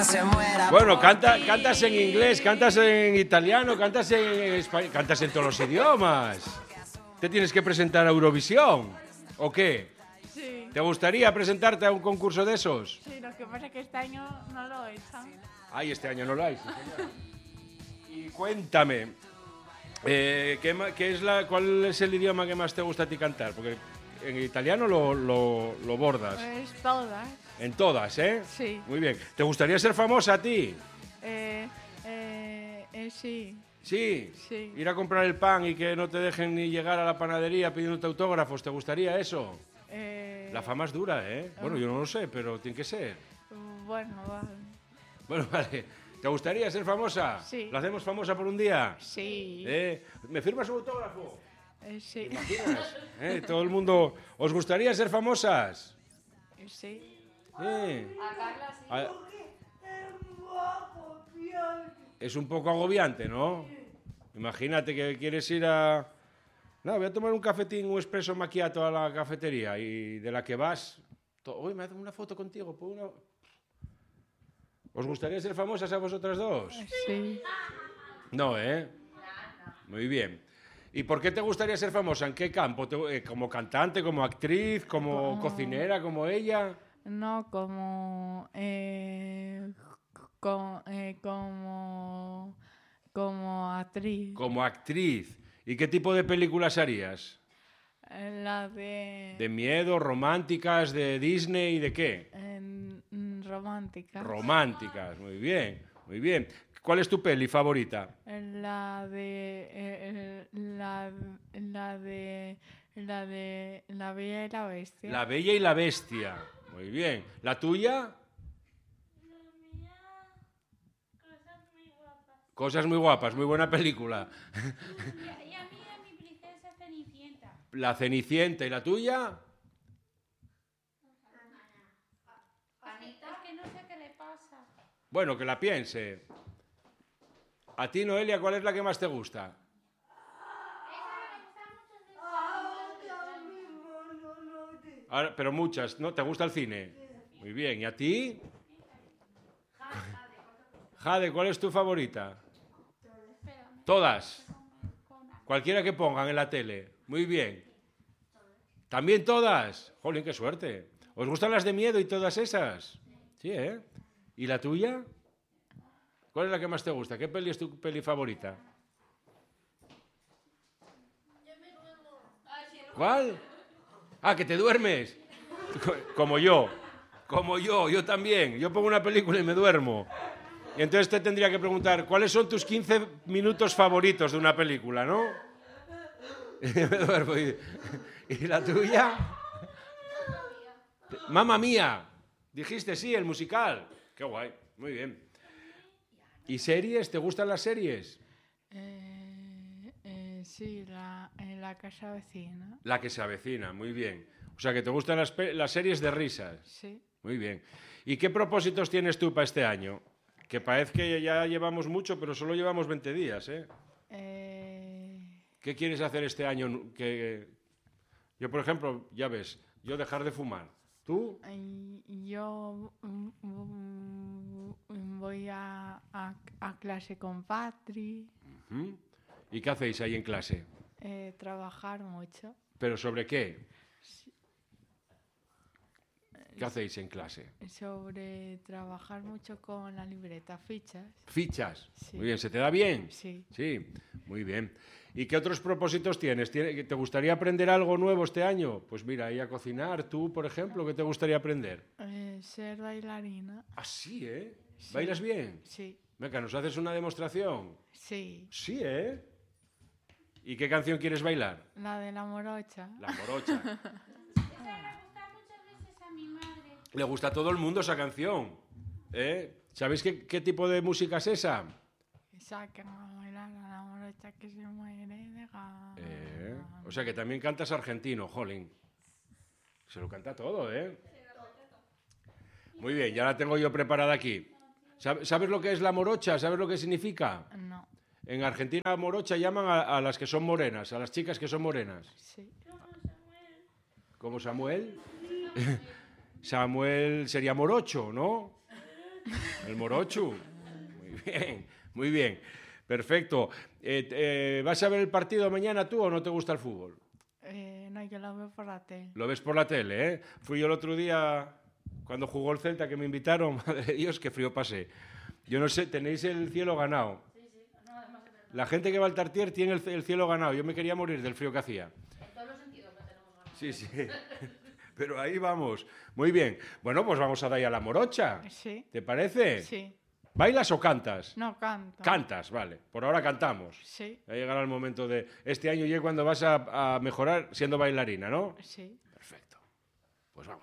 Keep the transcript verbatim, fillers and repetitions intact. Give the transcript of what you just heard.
se muera. Bueno, canta, cantas en inglés, cantas en italiano, cantas en español, cantas en todos los idiomas. ¿Te tienes que presentar a Eurovisión? ¿O qué? Sí. ¿Te gustaría presentarte a un concurso de esos? Sí, lo que pasa es que este año no lo he hecho. Ay, este año no lo hay. Sí, señor. Y cuéntame, eh, ¿qué, ma- qué es la, ¿cuál es el idioma que más te gusta a ti cantar? Porque en italiano lo, lo, lo bordas. Pues todas. En todas, ¿eh? Sí. Muy bien. ¿Te gustaría ser famosa a ti? Eh, eh, eh, sí. Sí. Sí. Ir a comprar el pan y que no te dejen ni llegar a la panadería pidiéndote autógrafos, ¿te gustaría eso? Eh, La fama es dura, ¿eh? Bueno, yo no lo sé, pero tiene que ser. Bueno, vale. Bueno, vale. ¿Te gustaría ser famosa? Sí. ¿La hacemos famosa por un día? Sí. ¿Eh? ¿Me firmas un autógrafo? Eh, sí. ¿Te imaginas? ¿Eh? Todo el mundo... ¿Os gustaría ser famosas? Sí. Sí. A Carla sí. A- Es un poco agobiante, ¿no? Imagínate que quieres ir a... No, voy a tomar un cafetín, un espresso macchiato a la cafetería y de la que vas... to- Uy, me hacen una foto contigo. ¿puedo una-?". ¿Os gustaría ser famosas a vosotras dos? Sí. No, ¿eh? Muy bien. ¿Y por qué te gustaría ser famosa? ¿En qué campo? ¿Te- eh, ¿Como cantante, como actriz, como Como- cocinera, como ella? No como... Eh, co- eh, como... Como actriz. Como actriz. ¿Y qué tipo de películas harías? Eh, La de... ¿De miedo, románticas, de Disney y de qué? en- mm, romántica. Románticas, muy bien, muy bien. ¿Cuál es tu peli favorita? La de... eh, eh, la, la de... La de... La Bella y la Bestia. La Bella y la Bestia. Muy bien. ¿La tuya? Cosas muy guapas, muy buena película. Y a mí, a mi princesa Cenicienta. La Cenicienta. ¿Y la tuya? Es que no sé qué le pasa. Bueno, que la piense. A ti, Noelia, ¿cuál es la que más te gusta? Ahora, pero muchas, ¿no? ¿Te gusta el cine? Muy bien. ¿Y a ti? Jade, ¿cuál es tu favorita? Todas. Cualquiera que pongan en la tele. Muy bien. ¿También todas? Jolín, qué suerte. ¿Os gustan las de miedo y todas esas? Sí, ¿eh? ¿Y la tuya? ¿Cuál es la que más te gusta? ¿Qué peli es tu peli favorita? ¿Cuál? Ah, que te duermes. Como yo. Como yo, yo también. Yo pongo una película y me duermo. Y entonces te tendría que preguntar, ¿cuáles son tus quince minutos favoritos de una película, no? Y me duermo. ¿Y, ¿y la tuya? Mamma Mía. Dijiste sí, el musical. Qué guay, muy bien. ¿Y series? ¿Te gustan las series? Eh, eh, sí, la, en la casa vecina. La que se avecina, muy bien. O sea, que te gustan las, pe- las series de risas. Sí. Muy bien. ¿Y qué propósitos tienes tú para este año? Que parece que ya llevamos mucho, pero solo llevamos veinte días, ¿eh? Eh, ¿Qué quieres hacer este año? Que... Yo, por ejemplo, ya ves, yo dejar de fumar. ¿Tú? y yo mm, mm, voy a, a, a clase con Patri, ¿Mm? ¿Y qué hacéis ahí en clase? eh, trabajar mucho. ¿Pero sobre qué? ¿Qué hacéis en clase? Sobre trabajar mucho con la libreta, fichas. Fichas. Sí. Muy bien, ¿se te da bien? Sí. Sí, muy bien. ¿Y qué otros propósitos tienes? ¿Tiene- ¿Te gustaría aprender algo nuevo este año? Pues mira, ir a cocinar, tú, por ejemplo, ¿qué te gustaría aprender? Eh, ser bailarina. Ah, sí, ¿eh? Sí. ¿Bailas bien? Sí. Venga, ¿nos haces una demostración? Sí. Sí, ¿eh? ¿Y qué canción quieres bailar? La de la morocha. La morocha. Esa le gusta muchas veces a mi madre. Le gusta a todo el mundo esa canción. ¿Eh? ¿Sabéis qué, qué tipo de música es esa? Sacan a bailar a la morocha que se muere de ganas. Eh, O sea que también cantas argentino, jolín. Se lo canta todo, ¿eh? Muy bien, ya la tengo yo preparada aquí. ¿Sab- ¿Sabes lo que es la morocha? ¿Sabes lo que significa? No. En Argentina morocha llaman a, a las que son morenas, a las chicas que son morenas. Sí. ¿Como Samuel? Samuel sería morocho, ¿no? El morochu. Muy bien, muy bien. Perfecto. Eh, eh, ¿Vas a ver el partido mañana tú o no te gusta el fútbol? Eh, no, yo lo veo por la tele. Lo ves por la tele, ¿eh? Fui yo el otro día, cuando jugó el Celta, que me invitaron. Madre de Dios, qué frío pasé. Yo no sé, tenéis el cielo ganado. Sí, sí. No, además es verdad. La gente que va al Tartier tiene el, el cielo ganado. Yo me quería morir del frío que hacía. En todos los sentidos lo tenemos ganado. Sí, sí. Pero ahí vamos. Muy bien. Bueno, pues vamos a dar ya la morocha. Sí. ¿Te parece? Sí. ¿Bailas o cantas? No canto. Cantas, vale. Por ahora cantamos. Sí. Ya llegará el momento de... Este año ya cuando vas a, a mejorar siendo bailarina, ¿no? Sí.